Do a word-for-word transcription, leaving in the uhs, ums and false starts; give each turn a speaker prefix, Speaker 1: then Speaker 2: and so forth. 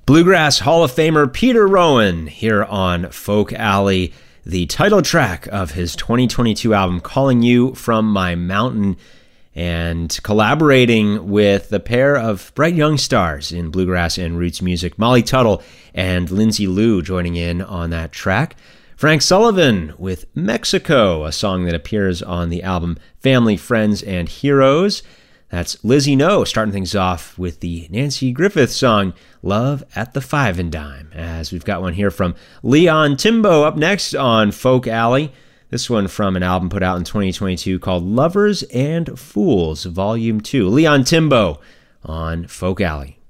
Speaker 1: Bluegrass Hall of Famer Peter Rowan here on Folk Alley, the title track of his twenty twenty-two album Calling You From My Mountain, and collaborating with the pair of bright young stars in bluegrass and roots music, Molly Tuttle and Lindsay Lou, joining in on that track. Frank Sullivan with Mexico, a song that appears on the album Family, Friends, and Heroes. That's Lizzie No starting things off with the Nancy Griffith song, Love at the Five and Dime, as we've got one here from Leon Timbo up next on Folk Alley. This one from an album put out in twenty twenty-two called Lovers and Fools, Volume two. Leon Timbo on Folk Alley.